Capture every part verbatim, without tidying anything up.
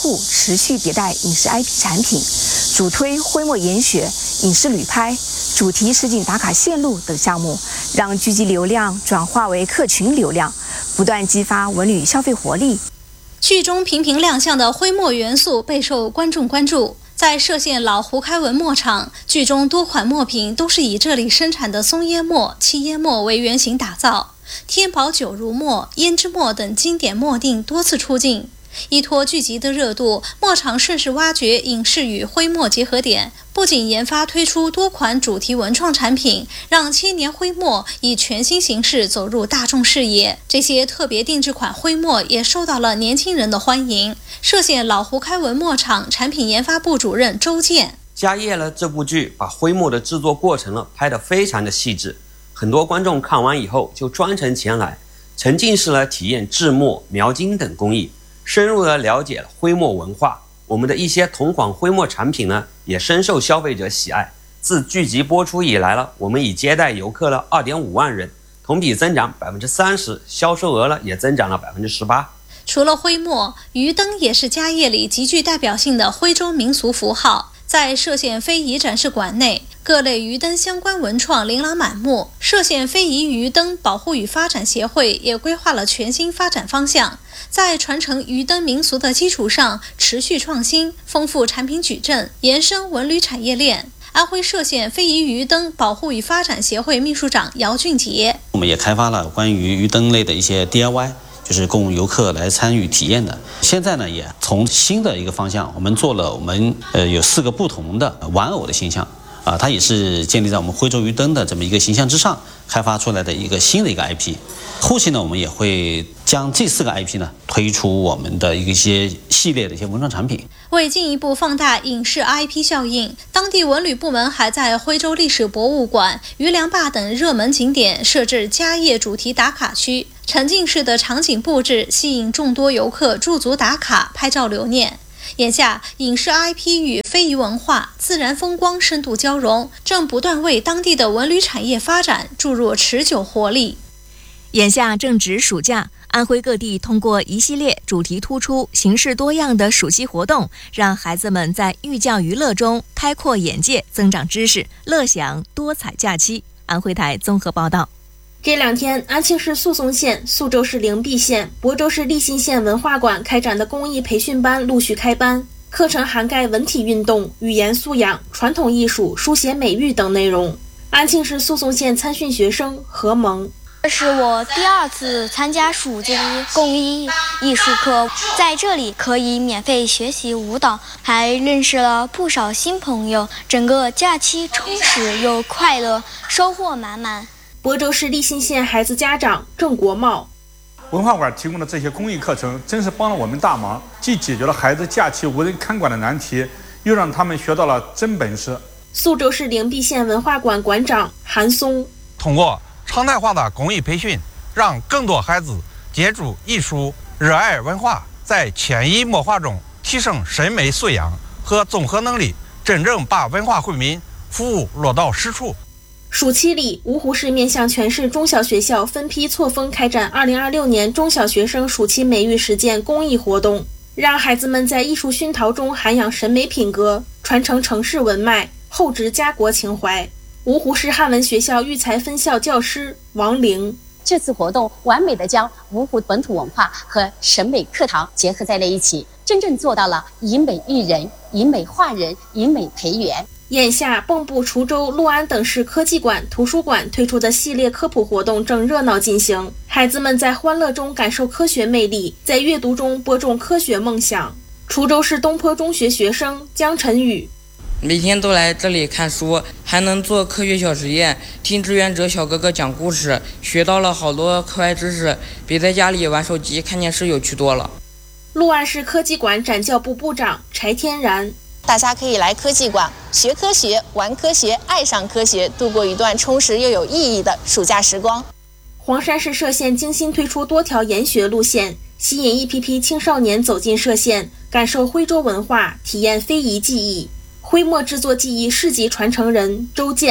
故持续迭代影视 I P 产品，主推徽墨研学、影视旅拍、主题实景打卡线路等项目，让聚集流量转化为客群流量，不断激发文旅消费活力。 剧中频频亮相的徽墨元素备受观众关注。在歙县老胡开文墨厂，剧中多款墨品都是以这里生产的松烟墨、气烟墨为原型打造，天宝九如墨、胭脂墨等经典墨定多次出镜。依托剧集的热度，墨厂顺势挖掘影视与徽墨结合点，不仅研发推出多款主题文创产品，让千年徽墨以全新形式走入大众视野。这些特别定制款徽墨也受到了年轻人的欢迎。歙县老胡开文墨厂产品研发部主任周健： 家业呢这部剧把徽墨的制作过程呢拍得非常的细致，很多观众看完以后就专程前来，沉浸式呢体验制墨、描金等工艺，深入地了解了徽墨文化。我们的一些同款徽墨产品呢，也深受消费者喜爱。自剧集播出以来了，我们已接待游客了 二点五万人，同比增长 百分之三十， 销售额呢也增长了 百分之十八。 除了徽墨，鱼灯也是家业里极具代表性的徽州民俗符号。在歙县非遗展示馆内，各类鱼灯相关文创琳琅满目。歙县非遗鱼灯保护与发展协会也规划了全新发展方向，在传承鱼灯民俗的基础上，持续创新，丰富产品矩阵，延伸文旅产业链。安徽歙县非遗鱼灯保护与发展协会秘书长姚俊杰： 我们也开发了关于鱼灯类的一些 D I Y， 就是供游客来参与体验的。现在呢，也从新的一个方向，我们做了我们呃有四个不同的玩偶的形象啊，它也是建立在我们徽州鱼灯的这么一个形象之上开发出来的一个新的一个 I P。后期呢，我们也会将这四个 I P 呢推出我们的一些系列的一些文创产品。 为进一步放大影视 I P 效应，当地文旅部门还在徽州历史博物馆、余粮坝等热门景点设置家业主题打卡区，沉浸式的场景布置吸引众多游客驻足打卡、拍照留念。眼下，影视 I P 与非遗文化、自然风光深度交融，正不断为当地的文旅产业发展注入持久活力。 眼下正值暑假，安徽各地通过一系列主题突出、形式多样的暑期活动，让孩子们在寓教于乐中开阔眼界、增长知识，乐享多彩假期。安徽台综合报道。 这两天，安庆市宿松县、宿州市灵璧县、亳州市立新县文化馆开展的公益培训班陆续开班，课程涵盖文体运动、语言素养、传统艺术、书写美育等内容。安庆市宿松县参训学生何萌： 这是我第二次参加暑期公益艺术课，在这里可以免费学习舞蹈，还认识了不少新朋友，整个假期充实又快乐，收获满满。 亳州市立新县孩子家长郑国茂： 文化馆提供的这些公益课程真是帮了我们大忙，既解决了孩子假期无人看管的难题，又让他们学到了真本事。 宿州市灵璧县文化馆馆长韩松： 通过常态化的公益培训，让更多孩子接触艺术、热爱文化，在潜移默化中提升审美素养和综合能力，真正把文化惠民服务落到实处。 暑期里，芜湖市面向全市中小学校分批错峰开展二零二六年中小学生暑期美育实践公益活动，让孩子们在艺术熏陶中涵养审美品格，传承城市文脉，厚植家国情怀。芜湖市汉文学校育才分校教师王玲： 这次活动完美地将芜湖本土文化和审美课堂结合在了一起，真正做到了以美育人、以美化人、以美培元。 眼下，蚌埠、滁州、六安等市科技馆、图书馆推出的系列科普活动正热闹进行，孩子们在欢乐中感受科学魅力，在阅读中播种科学梦想。滁州市东坡中学学生江晨宇： 每天都来这里看书，还能做科学小实验，听志愿者小哥哥讲故事，学到了好多课外知识，比在家里玩手机看电视有趣多了。 六安市科技馆展教部部长柴天然： 大家可以来科技馆学科学、玩科学、爱上科学，度过一段充实又有意义的暑假时光。 黄山市歙县精心推出多条研学路线，吸引一批批青少年走进歙县，感受徽州文化，体验非遗技艺。徽墨制作技艺市级传承人周健：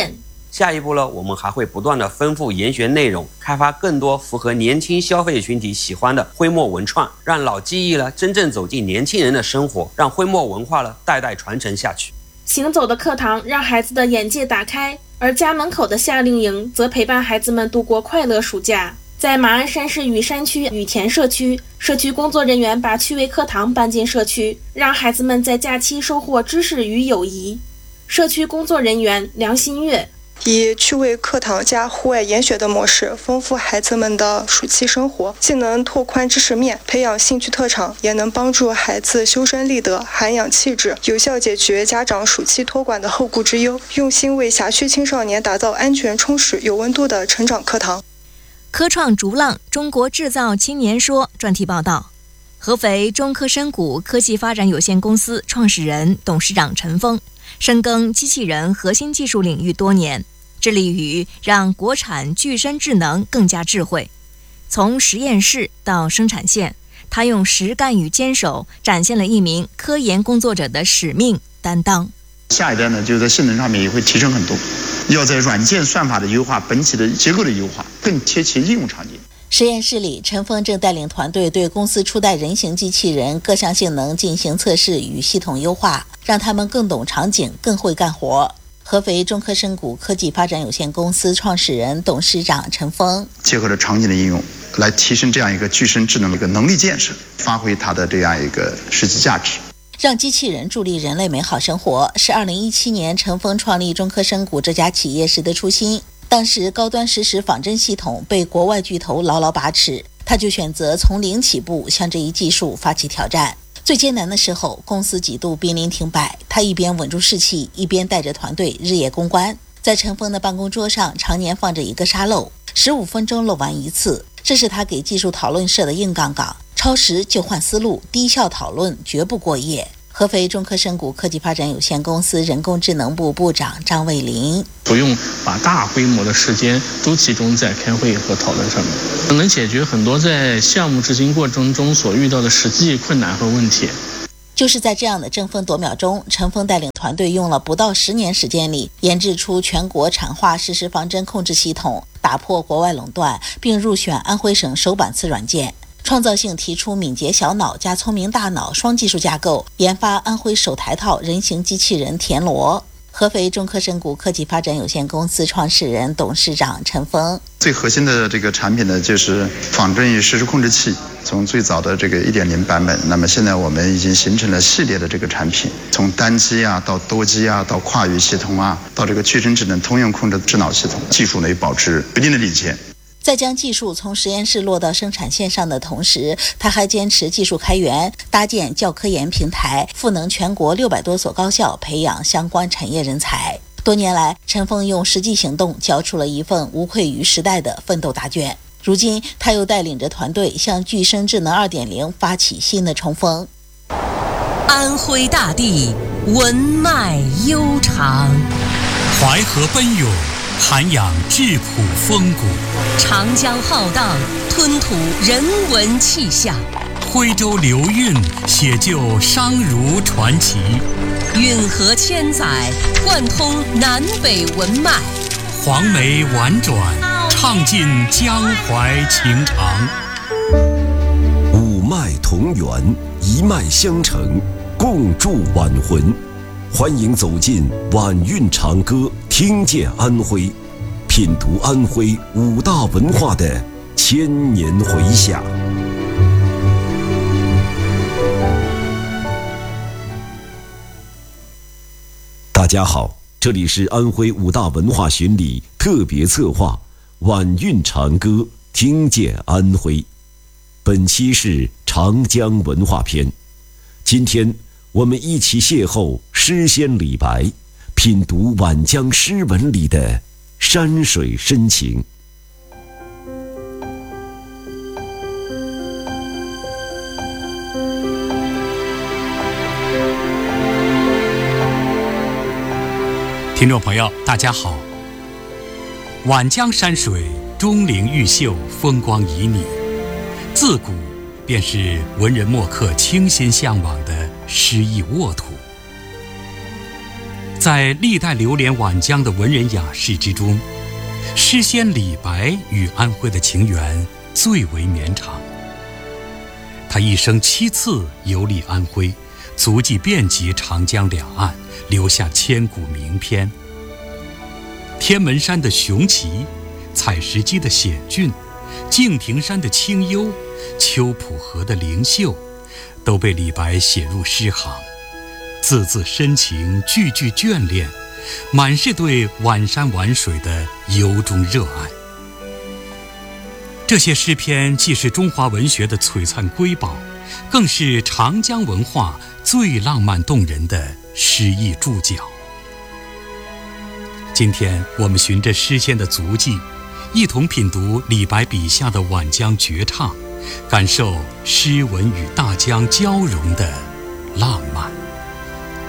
下一步呢，我们还会不断的丰富研学内容，开发更多符合年轻消费群体喜欢的徽墨文创，让老技艺呢真正走进年轻人的生活，让徽墨文化呢代代传承下去。 行走的课堂让孩子的眼界打开，而家门口的夏令营则陪伴孩子们度过快乐暑假。在马鞍山市雨山区雨田社区，社区工作人员把趣味课堂搬进社区，让孩子们在假期收获知识与友谊。社区工作人员梁新月以趣味课堂加户外研学的模式，丰富孩子们的暑期生活，既能拓宽知识面，培养兴趣特长，也能帮助孩子修身立德、涵养气质，有效解决家长暑期托管的后顾之忧，用心为辖区青少年打造安全、充实、有温度的成长课堂。 科创逐浪，中国制造青年说专题报道。合肥中科深谷科技发展有限公司创始人、董事长陈峰，深耕机器人核心技术领域多年，致力于让国产具身智能更加智慧。从实验室到生产线，他用实干与坚守展现了一名科研工作者的使命担当。 下一代呢，就在性能上面也会提升很多，要在软件算法的优化、本体的结构的优化，更贴切应用场景。 实验室里，陈峰正带领团队对公司初代人形机器人各项性能进行测试与系统优化，让他们更懂场景，更会干活。合肥中科深谷科技发展有限公司创始人、董事长陈峰， 结合了场景的应用，来提升这样一个具身智能的一个能力建设，发挥它的这样一个实际价值。 让机器人助力人类美好生活，是二零一七年陈峰创立中科深谷这家企业时的初心。当时高端实时仿真系统被国外巨头牢牢把持，他就选择从零起步，向这一技术发起挑战。最艰难的时候，公司几度濒临停摆，他一边稳住士气，一边带着团队日夜攻关。在陈峰的办公桌上常年放着一个沙漏，十五分钟漏完一次，这是他给技术讨论设的硬杠杠，超时就换思路，低效讨论绝不过夜。合肥中科深谷科技发展有限公司人工智能部部长张卫林， 不用把大规模的时间都集中在开会和讨论上面，能解决很多在项目执行过程中所遇到的实际困难和问题。 就是在这样的争分夺秒中，陈峰带领团队用了不到十年时间里，研制出全国产化实时仿真控制系统，打破国外垄断，并入选安徽省首版次软件。创造性提出敏捷小脑加聪明大脑双技术架构，研发安徽首台套人形机器人田螺。合肥中科深谷科技发展有限公司创始人、董事长陈峰， 最核心的这个产品呢，就是仿真与实时控制器。从最早的这个 一点零 版本，那么现在我们已经形成了系列的这个产品，从单机啊到多机啊到跨域系统啊，到这个具身智能通用控制智脑系统，技术呢保持一定的领先。 在将技术从实验室落到生产线上的同时，他还坚持技术开源，搭建教科研平台，赋能全国六百多所高校，培养相关产业人才。多年来，陈峰用实际行动交出了一份无愧于时代的奋斗答卷。如今，他又带领着团队向具身智能 二点零 发起新的冲锋。 安徽大地文脉悠长， 淮河奔涌，涵养质朴风骨； 长江浩荡，吞吐人文气象； 徽州流韵，写就商儒传奇； 运河千载，贯通南北文脉； 黄梅婉转，唱尽江淮情长。 五脉同源，一脉相承，共筑晚魂。欢迎走进晚韵长歌，听见安徽，品读安徽五大文化的千年回响。大家好，这里是安徽五大文化巡礼特别策划晚韵长歌，听见安徽。本期是长江文化篇，今天我们一起邂逅诗仙李白，品读晚江诗文里的山水深情。 听众朋友大家好，晚江山水钟灵毓秀，风光旖旎，自古便是文人墨客倾心向往的诗意沃土。 在历代流连晚江的文人雅士之中，诗仙李白与安徽的情缘最为绵长。他一生七次游历安徽，足迹遍及长江两岸，留下千古名篇。天门山的雄奇，采石矶的险峻，敬亭山的清幽，秋浦河的灵秀，都被李白写入诗行，字字深情，句句眷恋，满是对晚山晚水的由衷热爱。这些诗篇既是中华文学的璀璨瑰宝，更是长江文化最浪漫动人的诗意注脚。今天我们循着诗仙的足迹，一同品读李白笔下的晚江绝唱，感受诗文与大江交融的浪漫。